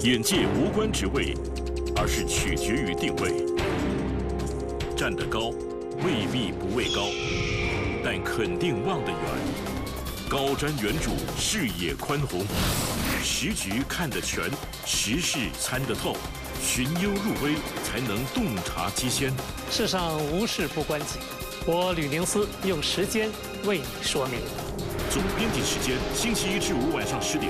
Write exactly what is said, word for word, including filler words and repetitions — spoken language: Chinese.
眼界无关职位，而是取决于定位。站得高，未必不畏高，但肯定望得远。高瞻远瞩，视野宽宏，时局看得全，时事参得透，寻幽入微，才能洞察机先。 世上无事不关己，我吕宁思用时间为你说明。 总编辑时间，星期一至五晚上十点，